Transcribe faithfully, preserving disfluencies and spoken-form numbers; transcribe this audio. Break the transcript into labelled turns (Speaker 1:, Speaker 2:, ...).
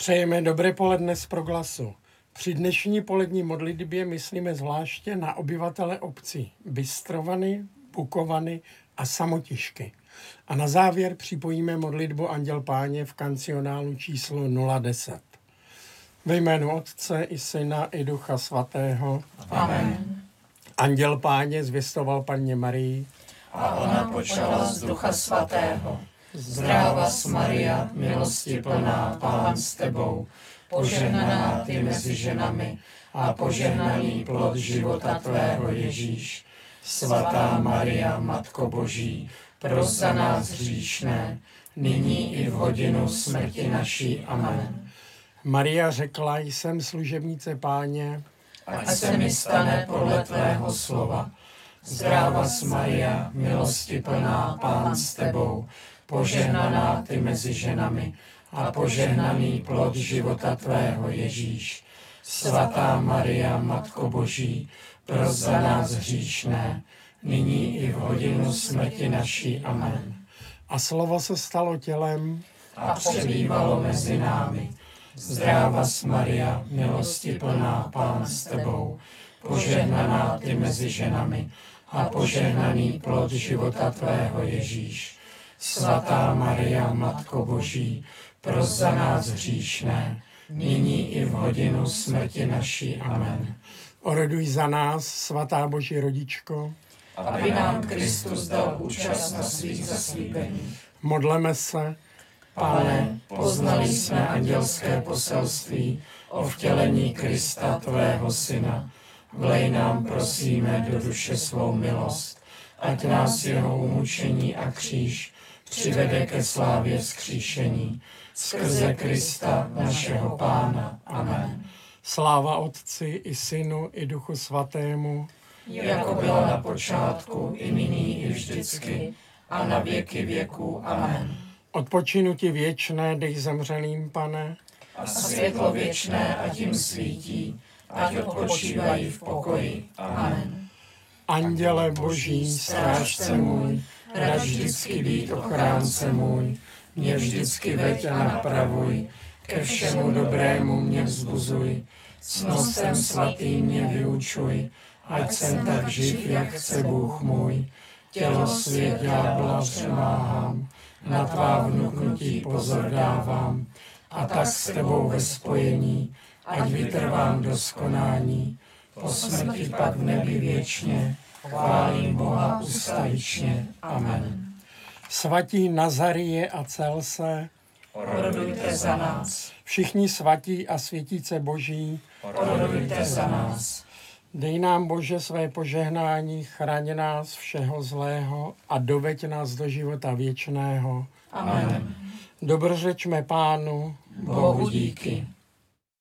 Speaker 1: Přejeme dobré poledne z Proglasu. Při dnešní polední modlitbě myslíme zvláště na obyvatele obcí Bystrovany, Bukovany a Samotišky. A na závěr připojíme modlitbu Anděl Páně v kancionálu číslo nula deset. Ve jménu Otce i Syna i Ducha Svatého.
Speaker 2: Amen.
Speaker 1: Anděl Páně zvěstoval Panně Marii.
Speaker 2: A ona počala z Ducha Svatého. Zdráva Maria, milosti plná, Pán s tebou, požehnaná ty mezi ženami a požehnaný plod života tvého Ježíš. Svatá Maria, Matko Boží, pros za nás hříšné, nyní i v hodinu smrti naší. Amen.
Speaker 1: Maria řekla, jsem služebnice Páně,
Speaker 2: ať se mi stane podle tvého slova. Zdráva Maria, milosti plná, Pán s tebou, požehnaná ty mezi ženami a požehnaný plod života tvého Ježíš. Svatá Maria, Matko Boží, pros za nás hříšné, nyní i v hodinu smrti naší. Amen.
Speaker 1: A slovo se stalo tělem
Speaker 2: A přebývalo mezi námi. Zdráva Maria, milosti plná, Pán s tebou, požehnaná ty mezi ženami a požehnaný plod života tvého Ježíš. Svatá Maria, Matko Boží, pros za nás hříšné, nyní i v hodinu smrti naší. Amen.
Speaker 1: Oroduj za nás, svatá Boží rodičko.
Speaker 2: Aby nám Kristus dal účast na svých zaslíbeních.
Speaker 1: Modleme se.
Speaker 2: Pane, poznali jsme andělské poselství o vtělení Krista, tvého Syna. Vlej nám, prosíme, do duše svou milost, ať nás jeho umučení a kříž přivede ke slávě vzkříšení. Skrze Krista, našeho Pána. Amen.
Speaker 1: Sláva Otci i Synu i Duchu Svatému,
Speaker 2: Jako byla na počátku, i nyní, i vždycky, a na věky věků. Amen.
Speaker 1: odpočinuti věčné dej zemřelým, Pane,
Speaker 2: A světlo věčné ať jim svítí, ať odpočívají v pokoji. Amen.
Speaker 1: Anděle Boží, strážce můj,
Speaker 2: Rad vždycky být ochránce můj, mě vždycky veď a napravuj, ke všemu dobrému mě vzbuzuj, cnostem svatým mě vyučuj, ať jsem tak živ, jak chce Bůh můj. Tělo svět ďábla přemáhám, na tvá vnuknutí pozor dávám, a tak s tebou ve spojení, ať vytrvám do skonání, po smrti pak v nebi věčně, chválím Boha ustavičně. Amen.
Speaker 1: svatí Nazarie a Celse,
Speaker 2: Orodujte za nás,
Speaker 1: všichni svatí a světíce Boží,
Speaker 2: orodujte za nás.
Speaker 1: dej nám, Bože, své požehnání, chraň nás všeho zlého a doveď nás do života věčného.
Speaker 2: Amen.
Speaker 1: Dobrořečme Pánu,
Speaker 2: Bohu díky.